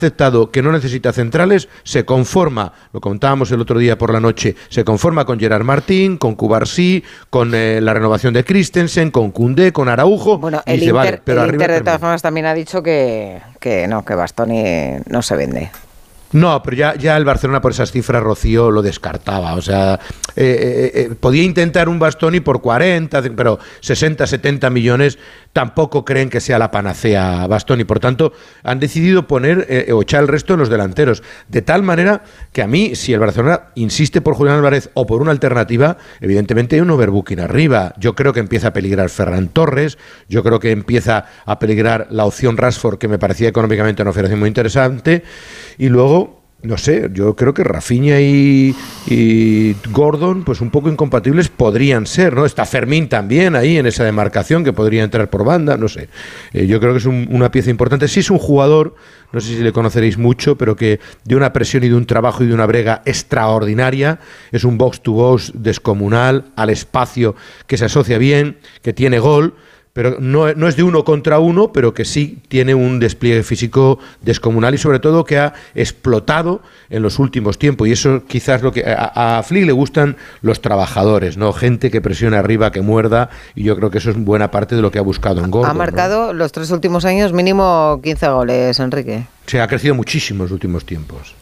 aceptado que no necesita centrales, se conforma, lo contábamos el otro día por la noche, se conforma con Gerard Martín, con Cubarsí, con la renovación de Christensen, con Koundé, con Araujo. Bueno, y el dice, Inter, vale, pero el Inter de todas formas también ha dicho que Bastoni no se vende. No, pero ya el Barcelona por esas cifras, Rocío, lo descartaba. O sea, podía intentar un Bastoni por 40, pero 60, 70 millones tampoco creen que sea la panacea Bastoni. Por tanto, han decidido poner o echar el resto en los delanteros. De tal manera que a mí, si el Barcelona insiste por Julián Álvarez o por una alternativa, evidentemente hay un overbooking arriba. Yo creo que empieza a peligrar Ferran Torres, yo creo que empieza a peligrar la opción Rashford, que me parecía económicamente una operación muy interesante, y luego no sé, yo creo que Rafinha y Gordon, pues un poco incompatibles podrían ser, ¿no? Está Fermín también ahí en esa demarcación que podría entrar por banda, no sé. Yo creo que es una pieza importante. Sí es un jugador, no sé si le conoceréis mucho, pero que de una presión y de un trabajo y de una brega extraordinaria. Es un box to box descomunal, al espacio, que se asocia bien, que tiene gol, pero no es de uno contra uno, pero que sí tiene un despliegue físico descomunal y sobre todo que ha explotado en los últimos tiempos. Y eso quizás lo que a Flick le gustan los trabajadores, ¿no? Gente que presione arriba, que muerda, y yo creo que eso es buena parte de lo que ha buscado en Gordon. Ha marcado, ¿no?, los 3 últimos años mínimo 15 goles, Enrique. Sí, ha crecido muchísimo en los últimos tiempos.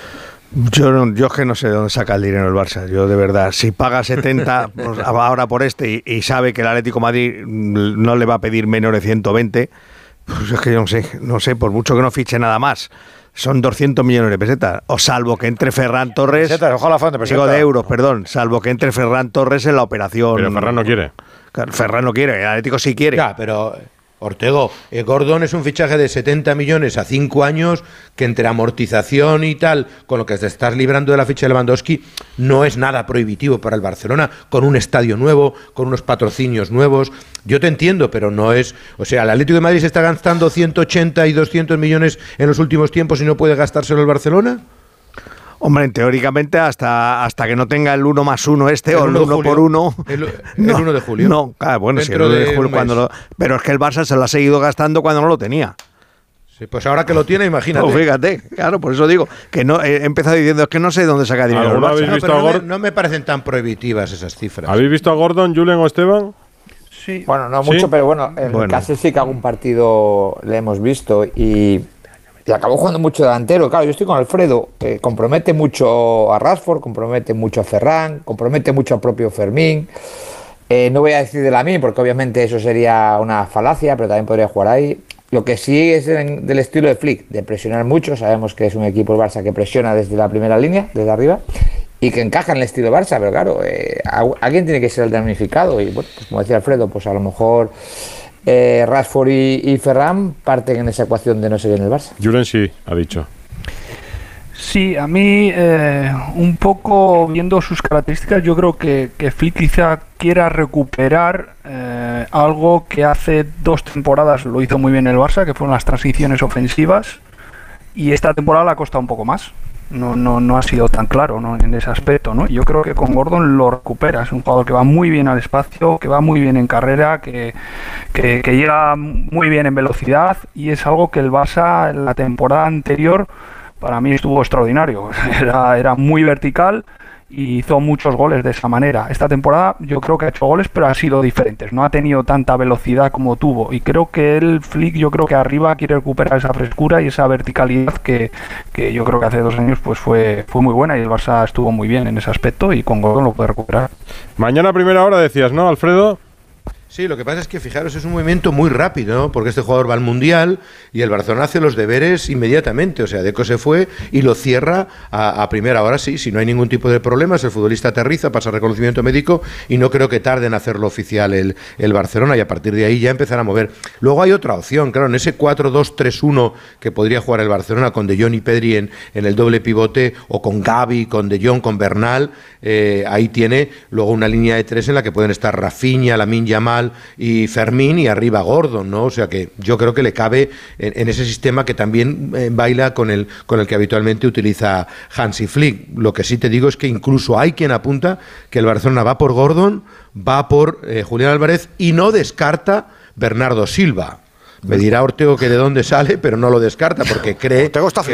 Yo es que no sé de dónde saca el dinero el Barça. Yo de verdad, si paga 70 pues, ahora por y sabe que el Atlético de Madrid no le va a pedir menos de 120, pues es que yo no sé, por mucho que no fiche nada más, son 200 millones de pesetas, o salvo que entre Ferran Torres, de euros, perdón, salvo que entre Ferran Torres en la operación. Pero Ferran no quiere. Claro, Ferran no quiere, el Atlético sí quiere. Ya, pero Ortego, Gordon es un fichaje de 70 millones a 5 años que entre amortización y tal, con lo que te estás librando de la ficha de Lewandowski, no es nada prohibitivo para el Barcelona, con un estadio nuevo, con unos patrocinios nuevos. Yo te entiendo, pero no es... O sea, el Atlético de Madrid se está gastando 180 y 200 millones en los últimos tiempos y no puede gastárselo el Barcelona. Hombre, teóricamente hasta que no tenga el 1 más 1 o el 1 por 1. El 1 de julio. No, claro, bueno, si el 1 de julio pero es que el Barça se lo ha seguido gastando cuando no lo tenía. Sí, pues ahora que lo tiene, imagínate. No, fíjate, claro, por eso digo que no he empezado diciendo es que no sé dónde saca dinero el Barça. No me parecen tan prohibitivas esas cifras. ¿Habéis visto a Gordon, Julen o Esteban? Sí. Bueno, no mucho, pero bueno, en el caso sí que algún partido le hemos visto y acabó jugando mucho delantero. Claro, yo estoy con Alfredo, compromete mucho a Rashford, compromete mucho a Ferran, compromete mucho al propio Fermín. No voy a decir de Lamine porque obviamente eso sería una falacia, pero también podría jugar ahí. Lo que sí es del estilo de Flick, de presionar mucho. Sabemos que es un equipo el Barça que presiona desde la primera línea, desde arriba, y que encaja en el estilo Barça, pero claro, alguien tiene que ser el damnificado. Y bueno, pues como decía Alfredo, pues a lo mejor Rashford y Ferran parten en esa ecuación de no seguir en el Barça. Julen sí ha dicho. Sí, a mí un poco viendo sus características, yo creo que Flick quizá quiera recuperar algo que hace 2 temporadas lo hizo muy bien el Barça, que fueron las transiciones ofensivas, y esta temporada le ha costado un poco más. No ha sido tan claro, ¿no?, en ese aspecto, ¿no? Yo creo que con Gordon lo recupera. Es un jugador que va muy bien al espacio, que va muy bien en carrera, que llega muy bien en velocidad, y es algo que el Barça en la temporada anterior para mí estuvo extraordinario. Era muy vertical y hizo muchos goles de esa manera. Esta temporada yo creo que ha hecho goles, pero ha sido diferentes. No ha tenido tanta velocidad como tuvo. Y creo que el Flick, yo creo que arriba quiere recuperar esa frescura y esa verticalidad que yo creo que hace 2 años pues fue muy buena, y el Barça estuvo muy bien en ese aspecto, y con Gordon lo puede recuperar. Mañana a primera hora decías, ¿no, Alfredo? Sí, lo que pasa es que, fijaros, es un movimiento muy rápido, ¿no? Porque este jugador va al Mundial y el Barcelona hace los deberes inmediatamente. O sea, Deco se fue y lo cierra a primera hora, sí, si no hay ningún tipo de problemas. El futbolista aterriza, pasa reconocimiento médico y no creo que tarde en hacerlo oficial el Barcelona, y a partir de ahí ya empezar a mover. Luego hay otra opción, claro, en ese 4-2-3-1 que podría jugar el Barcelona con De Jong y Pedri en el doble pivote, o con Gavi, con De Jong, con Bernal. Ahí tiene luego una línea de 3 en la que pueden estar Rafinha, Lamine Yamal y Fermín, y arriba Gordon, ¿no? O sea que yo creo que le cabe en ese sistema que también baila con el que habitualmente utiliza Hansi Flick. Lo que sí te digo es que incluso hay quien apunta que el Barcelona va por Gordon, va por Julián Álvarez, y no descarta Bernardo Silva. Me dirá Ortego que de dónde sale, pero no lo descarta porque cree que